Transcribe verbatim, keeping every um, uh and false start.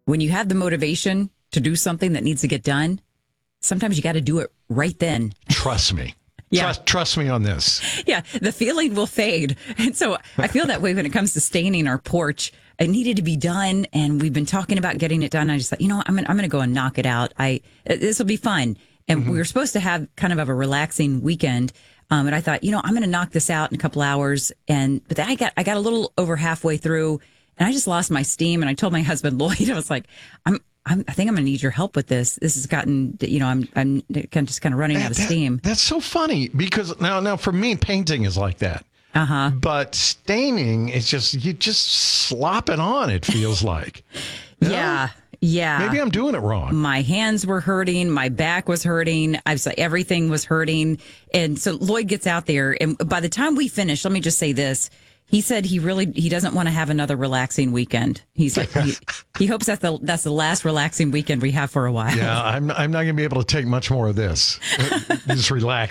when you have the motivation to do something that needs to get done, sometimes you got to do it right then. Trust me. Yeah. Trust, trust me on this. Yeah, the feeling will fade. And so I feel that way when it comes to staining our porch. It needed to be done, and we've been talking about getting it done. I just thought, you know what, I'm gonna, I'm going to go and knock it out. I This will be fun. And mm-hmm. we were supposed to have kind of, of a relaxing weekend. Um, and I thought, you know, I'm going to knock this out in a couple hours. And but then I got I got a little over halfway through, and I just lost my steam. And I told my husband, Lloyd, I was like, I'm, I'm I think I'm going to need your help with this. This has gotten, you know, I'm I'm just kind of running that, out of that, steam. That's so funny because now, now for me, painting is like that. Uh-huh. But staining is just, you just slop it on, it feels like. You know? Yeah. Yeah. Maybe I'm doing it wrong. My hands were hurting. My back was hurting. I was like, everything was hurting. And so Lloyd gets out there. And by the time we finish, let me just say this. He said he really, he doesn't want to have another relaxing weekend. He's like, he, he hopes that the, that's the last relaxing weekend we have for a while. Yeah, I'm, I'm not going to be able to take much more of this. Just relax.